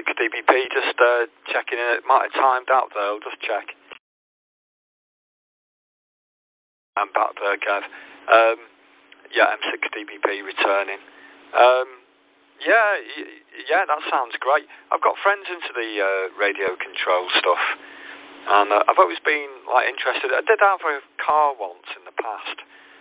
M6DBP, just checking in. It might have timed out though, just check. I'm back there, Kev. Yeah, M6DBP returning. Yeah, that sounds great. I've got friends into the radio control stuff, and I've always been like interested. I did have a car once in the past,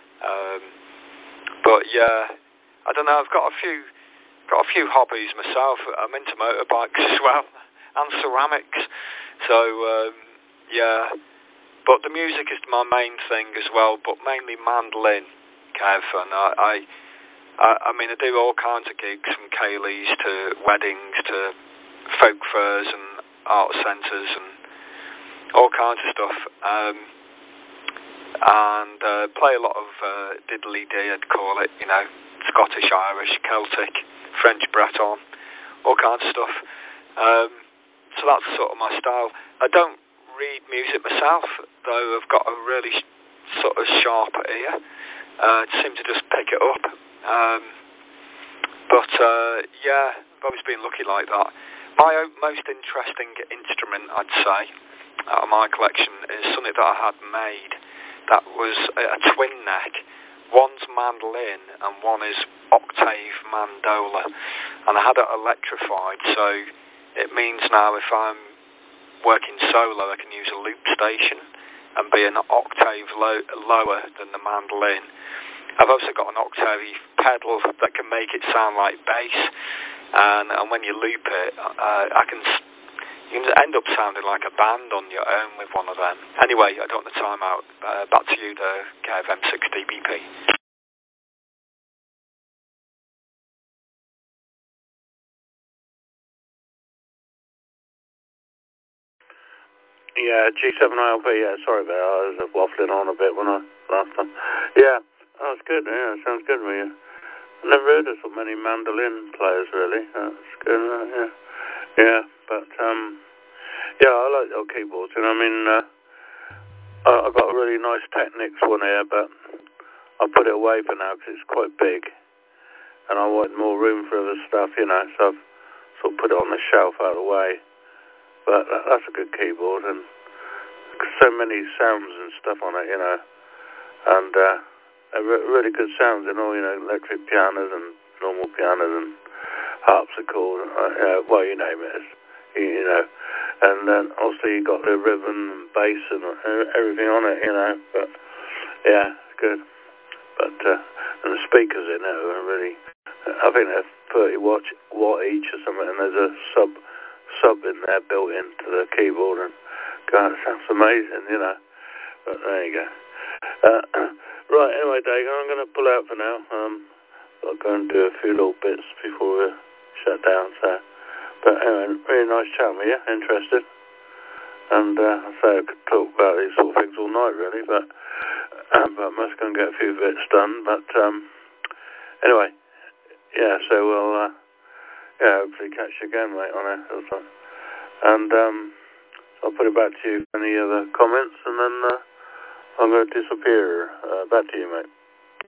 but yeah, I don't know. I've got a few hobbies myself. I'm into motorbikes as well, and ceramics. So yeah, but the music is my main thing as well. But mainly mandolin, Kev, and I mean, I do all kinds of gigs, from ceilidhs to weddings to folk fairs and art centres and all kinds of stuff. And play a lot of diddly-dee, I'd call it, you know, Scottish, Irish, Celtic, French, Breton, all kinds of stuff. So that's sort of my style. I don't read music myself, though I've got a really sort of sharp ear. I seem to just pick it up. Yeah, I've always been lucky like that. My most interesting instrument, I'd say, out of my collection is something that I had made that was a twin neck. One's mandolin and one is octave mandola. And I had it electrified, so it means now if I'm working solo I can use a loop station and be an octave lower than the mandolin. I've also got an octave pedal that can make it sound like bass, and when you loop it, you can end up sounding like a band on your own with one of them. Anyway, I don't want to time out. Back to you, though, Kev, M6DBP. Yeah, G7ILP, yeah, sorry about that. I was waffling on a bit when last time. Yeah, that's good, yeah, sounds good with you. I've never heard of so many mandolin players, really. That's good, yeah. Yeah, but, yeah, I like the old keyboards, and I mean, I've got a really nice Technics one here, but I'll put it away for now because it's quite big, and I want more room for other stuff, you know, so I've sort of put it on the shelf out of the way. But that's a good keyboard, and so many sounds and stuff on it, you know, and really good sounds and all, you know, electric pianos and normal pianos and harpsichord, well, you name it, you know, and then also you got the rhythm and bass and everything on it, you know, but yeah, it's good. But and the speakers in it are really, I think they're 30 watt each or something, and there's a sub in there built into the keyboard, and God, it sounds amazing, you know. But there you go. Right, anyway, Dave, I'm going to pull out for now. I'll go and do a few little bits before we shut down. So, but anyway, really nice chatting with you. Interested, and I say I could talk about these sort of things all night, really, but I must go and get a few bits done. But anyway, yeah. So we'll. Yeah, hopefully catch you again, mate, on it. And I'll put it back to you for any other comments, and then I'm going to disappear. Back to you, mate.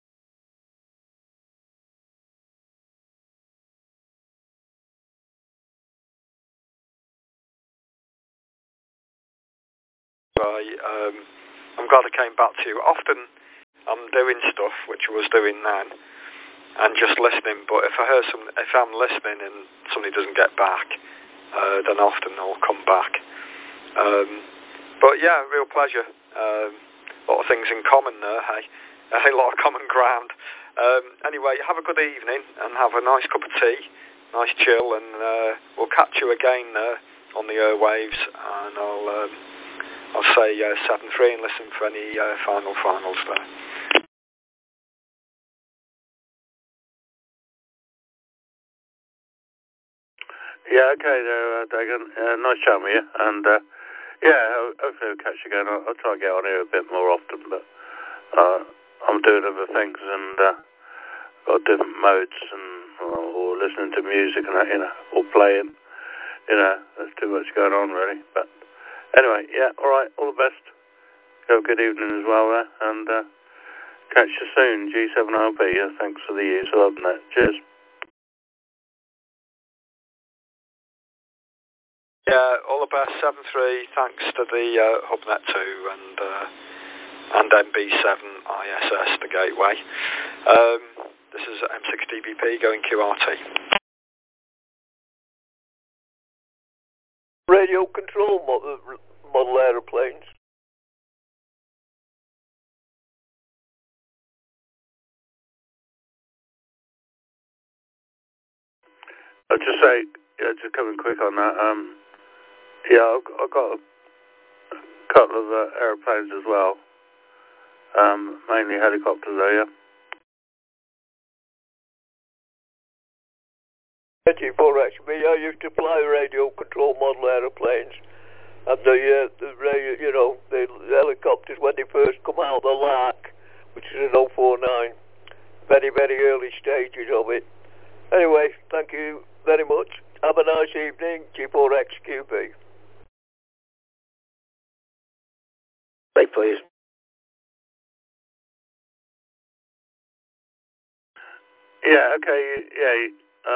Right, I'm glad I came back to you. Often I'm doing stuff, which I was doing then, and just listening, but if I'm listening and somebody doesn't get back, then often I'll come back. But yeah, real pleasure. A lot of things in common there, hey? A lot of common ground. Anyway, have a good evening and have a nice cup of tea, nice chill, and we'll catch you again on the airwaves, and I'll say 7-3 and listen for any finals there. Yeah, okay there, Dagan. Nice chatting with you, and yeah, hopefully we'll catch you again. I'll try and get on here a bit more often, but I'm doing other things and got different modes, and or listening to music and that, you know, or playing, you know, there's too much going on really. But anyway, yeah, all right, all the best. Have a good evening as well there, and catch you soon. G7RP. Thanks for the use of that. Cheers. Yeah, all the best. 7-3. Thanks to the HubNet 2 and MB7 ISS, the gateway. This is M6DBP going QRT. Radio control model aeroplanes. I'll just say, just coming quick on that. I've got a couple of aeroplanes as well. Mainly helicopters there, yeah. G4XB, I used to fly radio control model aeroplanes, and the helicopters when they first come out, the Lark, which is an 049, very, very early stages of it. Anyway, thank you very much. Have a nice evening, G4XQB. Right, please. Yeah, okay, yeah,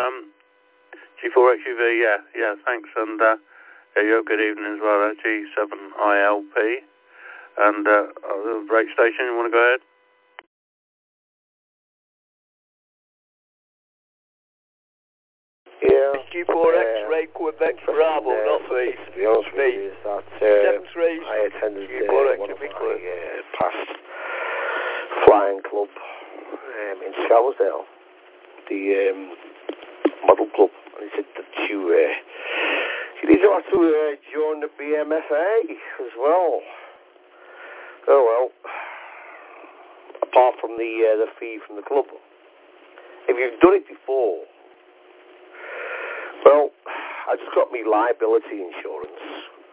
G4XUV, yeah, thanks, and you have a good evening as well, G7ILP, and the break station, you want to go ahead? Yeah. It's G4X Ray Quebec Bravo, not V. To be honest with you, is that I attended one of my past flying club in Scarsdale, the model club, and he said that you need to have to join the BMFA as well. Oh well, apart from the fee from the club, if you've done it before, well, I just got me liability insurance.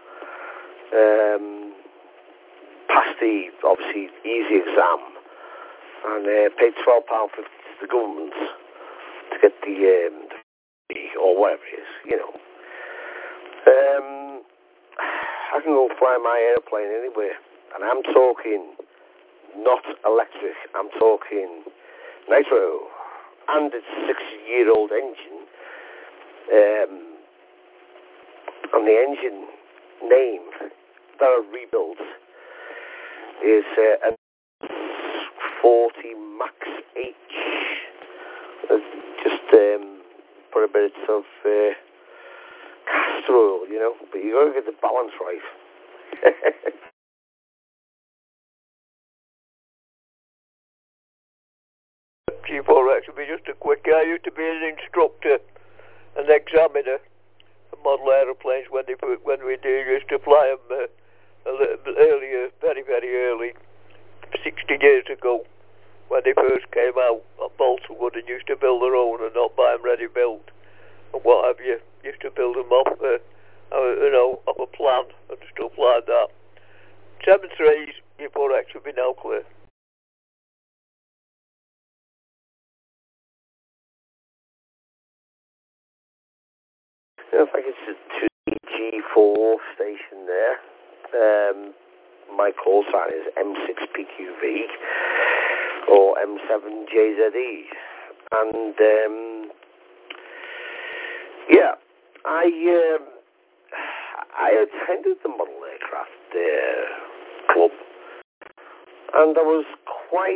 Passed the obviously easy exam and paid £12.50 to the government to get the or whatever it is, you know. I can go fly my airplane anywhere, and I'm talking not electric, I'm talking nitro, and it's a 6-year-old engine. And the engine name that I rebuilt is a 40 Max H. Just put a bit of castor oil, you know, but you got to get the balance right. G4X would be just a quick. I used to be an instructor, an examiner for model aeroplanes when we used to fly them a little bit earlier, very, very early, 60 years ago, when they first came out at Boltonwood and used to build their own and not buy them ready built and what have you. Used to build them off, off a plan and stuff like that. 7-3s, G4X would be now clear. I think it's a 2G4 station there. My call sign is M6PQV or M7JZE. And, I attended the model aircraft club, and I was quite